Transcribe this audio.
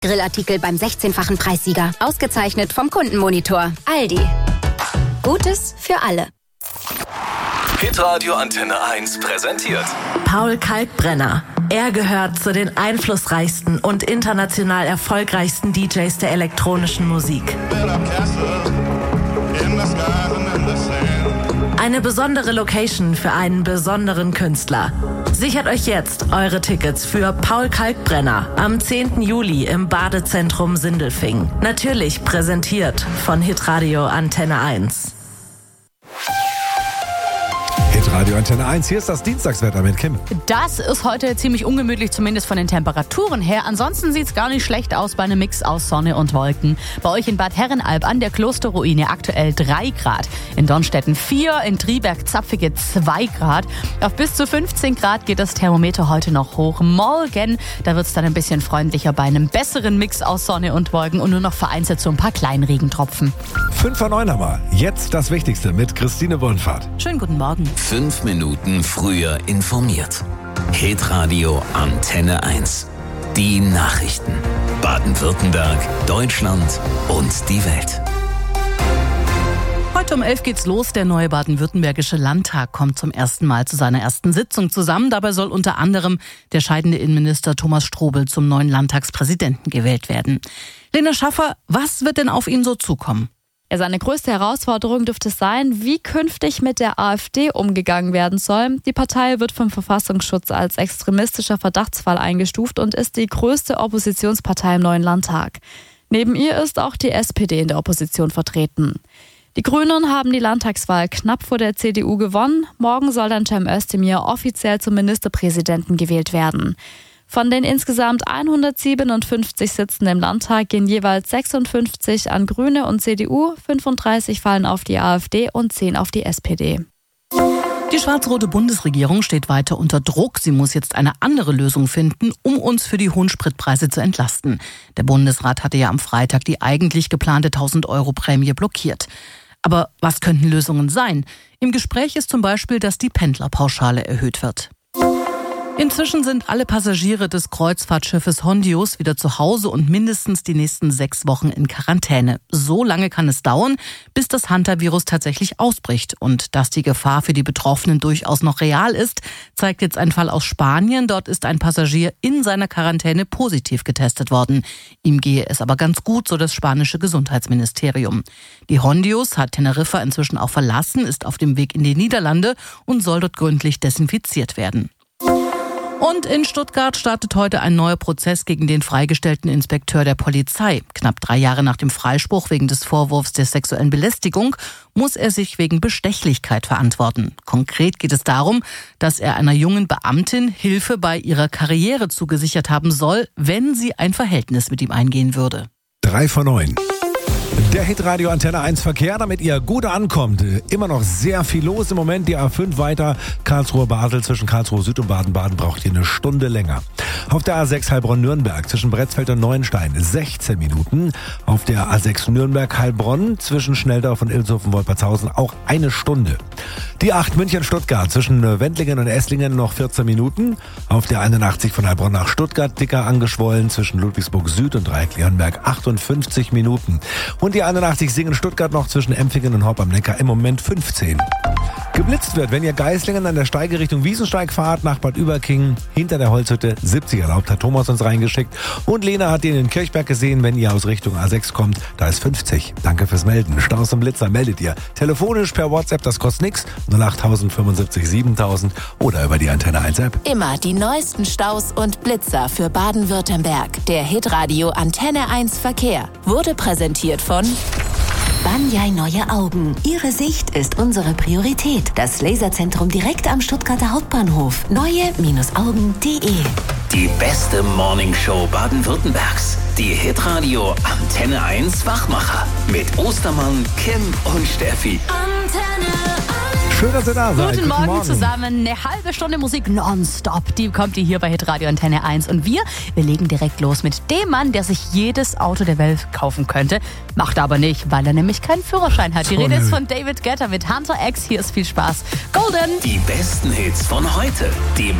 Grillartikel beim 16-fachen Preissieger. Ausgezeichnet vom Kundenmonitor. Aldi. Gutes für alle. Hitradio Antenne 1 präsentiert Paul Kalkbrenner. Er gehört zu den einflussreichsten und international erfolgreichsten DJs der elektronischen Musik. Eine besondere Location für einen besonderen Künstler. Sichert euch jetzt eure Tickets für Paul Kalkbrenner am 10. Juli im Badezentrum Sindelfingen. Natürlich präsentiert von Hitradio Antenne 1. Hitradio Antenne 1, hier ist das Dienstagswetter mit Kim. Das ist heute ziemlich ungemütlich, zumindest von den Temperaturen her. Ansonsten sieht es gar nicht schlecht aus bei einem Mix aus Sonne und Wolken. Bei euch in Bad Herrenalb an der Klosterruine aktuell 3 Grad. In Donnstetten 4, in Triberg zapfige 2 Grad. Auf bis zu 15 Grad geht das Thermometer heute noch hoch. Morgen, da wird es dann ein bisschen freundlicher bei einem besseren Mix aus Sonne und Wolken und nur noch vereinzelt so ein paar Kleinregentropfen. 5 vor 9 haben wir. Jetzt das Wichtigste mit Christine Bonfahrt. Schönen guten Morgen. 5 Minuten früher informiert. Hitradio Antenne 1. Die Nachrichten. Baden-Württemberg, Deutschland und die Welt. Heute um 11 geht's los. Der neue baden-württembergische Landtag kommt zum ersten Mal zu seiner ersten Sitzung zusammen. Dabei soll unter anderem der scheidende Innenminister Thomas Strobel zum neuen Landtagspräsidenten gewählt werden. Lena Schaffer, was wird denn auf ihn so zukommen? Ja, seine größte Herausforderung dürfte es sein, wie künftig mit der AfD umgegangen werden soll. Die Partei wird vom Verfassungsschutz als extremistischer Verdachtsfall eingestuft und ist die größte Oppositionspartei im neuen Landtag. Neben ihr ist auch die SPD in der Opposition vertreten. Die Grünen haben die Landtagswahl knapp vor der CDU gewonnen. Morgen soll dann Cem Özdemir offiziell zum Ministerpräsidenten gewählt werden. Von den insgesamt 157 Sitzen im Landtag gehen jeweils 56 an Grüne und CDU, 35 fallen auf die AfD und 10 auf die SPD. Die schwarz-rote Bundesregierung steht weiter unter Druck. Sie muss jetzt eine andere Lösung finden, um uns für die hohen Spritpreise zu entlasten. Der Bundesrat hatte ja am Freitag die eigentlich geplante 1.000-Euro-Prämie blockiert. Aber was könnten Lösungen sein? Im Gespräch ist zum Beispiel, dass die Pendlerpauschale erhöht wird. Inzwischen sind alle Passagiere des Kreuzfahrtschiffes Hondius wieder zu Hause und mindestens die nächsten 6 Wochen in Quarantäne. So lange kann es dauern, bis das Hantavirus tatsächlich ausbricht. Und dass die Gefahr für die Betroffenen durchaus noch real ist, zeigt jetzt ein Fall aus Spanien. Dort ist ein Passagier in seiner Quarantäne positiv getestet worden. Ihm gehe es aber ganz gut, so das spanische Gesundheitsministerium. Die Hondius hat Teneriffa inzwischen auch verlassen, ist auf dem Weg in die Niederlande und soll dort gründlich desinfiziert werden. Und in Stuttgart startet heute ein neuer Prozess gegen den freigestellten Inspekteur der Polizei. Knapp 3 Jahre nach dem Freispruch wegen des Vorwurfs der sexuellen Belästigung muss er sich wegen Bestechlichkeit verantworten. Konkret geht es darum, dass er einer jungen Beamtin Hilfe bei ihrer Karriere zugesichert haben soll, wenn sie ein Verhältnis mit ihm eingehen würde. 3 vor 9. Der Hitradio Antenne 1 Verkehr, damit ihr gut ankommt. Immer noch sehr viel los im Moment. Die A5 weiter Karlsruhe-Basel zwischen Karlsruhe Süd und Baden-Baden braucht ihr eine Stunde länger. Auf der A6 Heilbronn-Nürnberg zwischen Bretzfeld und Neuenstein 16 Minuten. Auf der A6 Nürnberg-Heilbronn zwischen Schnelldorf und Ilshofen-Wolpertshausen auch 1 Stunde. Die 8 München-Stuttgart zwischen Wendlingen und Esslingen noch 14 Minuten. Auf der 81 von Heilbronn nach Stuttgart dicker angeschwollen zwischen Ludwigsburg Süd und Dreieck-Leonberg 58 Minuten. Und die 81 Singen-Stuttgart noch zwischen Empfingen und Horb am Neckar im Moment 15. Geblitzt wird, wenn ihr Geislingen an der Steige Richtung Wiesensteig fahrt, nach Bad Überkingen, hinter der Holzhütte 70 erlaubt, hat Thomas uns reingeschickt. Und Lena hat ihn in Kirchberg gesehen, wenn ihr aus Richtung A6 kommt, da ist 50. Danke fürs Melden. Staus und Blitzer meldet ihr. Telefonisch per WhatsApp, das kostet nix, 08000 75 7000 oder über die Antenne 1 App. Immer die neuesten Staus und Blitzer für Baden-Württemberg. Der Hitradio Antenne 1 Verkehr wurde präsentiert von Banyai Neue Augen. Ihre Sicht ist unsere Priorität. Das Laserzentrum direkt am Stuttgarter Hauptbahnhof. Neue-Augen.de. Die beste Morningshow Baden-Württembergs. Die Hitradio Antenne 1 Wachmacher. Mit Ostermann, Kim und Steffi. Schön, dass ihr da seid. Guten Morgen zusammen. Eine halbe Stunde Musik nonstop. Die kommt hier bei Hitradio Antenne 1. Und wir legen direkt los mit dem Mann, der sich jedes Auto der Welt kaufen könnte. Macht er aber nicht, weil er nämlich keinen Führerschein hat. Die Rede ist von David Guetta mit Hunter X. Hier ist viel Spaß. Golden. Die besten Hits von heute. Die